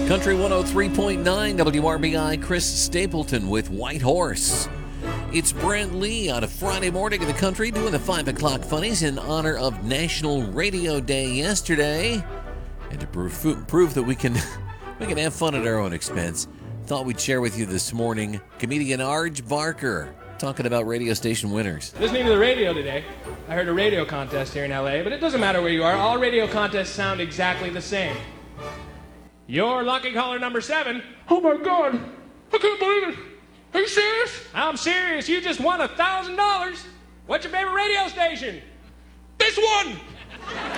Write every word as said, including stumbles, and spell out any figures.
Country one oh three point nine W R B I, Chris Stapleton with White Horse. It's Brent Lee on a Friday morning in the country doing the five o'clock funnies in honor of National Radio Day yesterday. And to prove, prove that we can, we can have fun at our own expense, thought we'd share with you this morning comedian Arj Barker talking about radio station winners. Listening to the radio today, I heard a radio contest here in L A, but it doesn't matter where you are. All radio contests sound exactly the same. You're lucky caller number seven. Oh my God, I can't believe it. Are you serious? I'm serious. You just won a thousand dollars. What's your favorite radio station? This one.